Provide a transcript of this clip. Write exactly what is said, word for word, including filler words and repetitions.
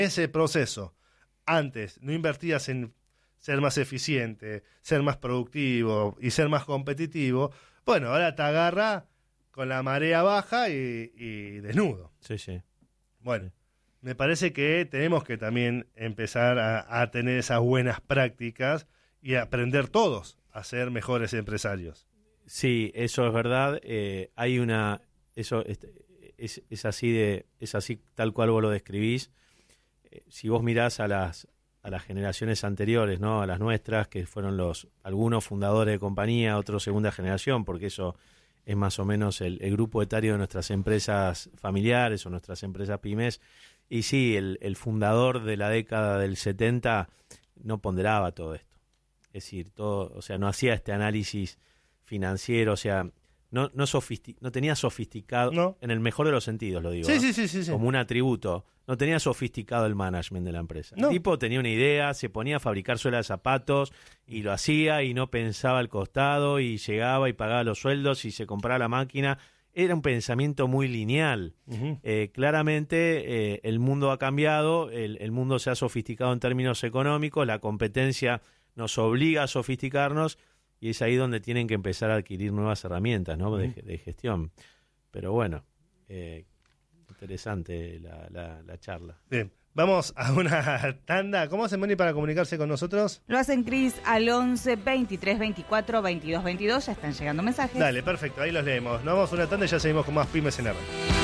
ese proceso antes no invertías en ser más eficiente, ser más productivo y ser más competitivo, bueno, ahora te agarra con la marea baja y, y desnudo. Sí, sí. Bueno, sí. Me parece que tenemos que también empezar a, a tener esas buenas prácticas y aprender todos a ser mejores empresarios. Sí, eso es verdad. Eh, hay una... eso es, es, es así de es así tal cual vos lo describís. Eh, si vos mirás a las a las generaciones anteriores, ¿no? A las nuestras, que fueron los algunos fundadores de compañía, otros segunda generación, porque eso es más o menos el, el grupo etario de nuestras empresas familiares o nuestras empresas pymes. Y sí, el, el fundador de la década del setenta no ponderaba todo esto. Es decir, todo, o sea, no hacía este análisis financiero, o sea, no no, sofisti- no tenía sofisticado, no. En el mejor de los sentidos lo digo, sí, ¿eh? sí, sí, sí, sí. Como un atributo, no tenía sofisticado el management de la empresa. No. El tipo tenía una idea, se ponía a fabricar suelas de zapatos y lo hacía y no pensaba al costado y llegaba y pagaba los sueldos y se compraba la máquina. Era un pensamiento muy lineal. Uh-huh. Eh, claramente eh, el mundo ha cambiado, el, el mundo se ha sofisticado en términos económicos, la competencia nos obliga a sofisticarnos y es ahí donde tienen que empezar a adquirir nuevas herramientas, ¿no? de, de gestión. Pero bueno, eh, interesante la, la, la charla. Bien, vamos a una tanda. ¿Cómo hacen, Moni, para comunicarse con nosotros? Lo hacen, Cris, al once, veintitrés, veinticuatro, veintidós, veintidós. Ya están llegando mensajes. Dale, perfecto, ahí los leemos. Nos vamos a una tanda y ya seguimos con más Pymes en R.